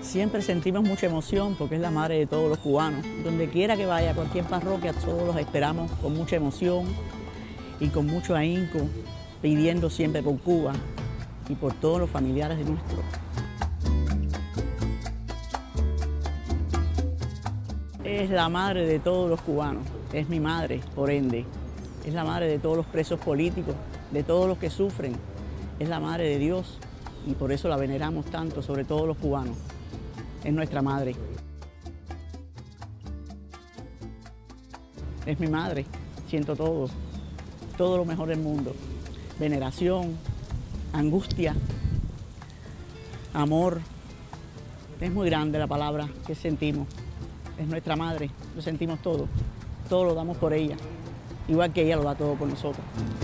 Siempre sentimos mucha emoción porque es la madre de todos los cubanos. Donde quiera que vaya, a cualquier parroquia, todos los esperamos con mucha emoción y con mucho ahínco, pidiendo siempre por Cuba y por todos los familiares de nuestros. Es la madre de todos los cubanos, es mi madre, por ende. Es la madre de todos los presos políticos, de todos los que sufren. Es la madre de Dios y por eso la veneramos tanto, sobre todos los cubanos. Es nuestra madre. Es mi madre, siento todo lo mejor del mundo. Veneración, angustia, amor. Es muy grande la palabra que sentimos. Es nuestra madre, lo sentimos todo lo damos por ella, igual que ella lo da todo por nosotros.